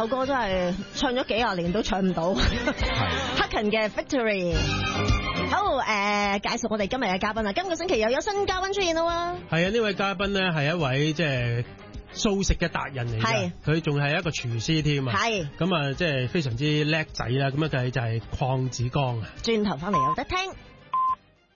首歌真係唱咗幾廿年都唱唔到。黑勤嘅 Victory。好介紹我哋今日嘅嘉賓啊！今個星期又有新嘉賓出現啦喎。係啊，呢位嘉賓咧係一位即係素食嘅達人嚟嘅，佢仲係一個廚師添啊。係咁啊，即係非常之叻仔啦。咁啊，就係鄺子剛啊。 轉頭翻嚟有得聽。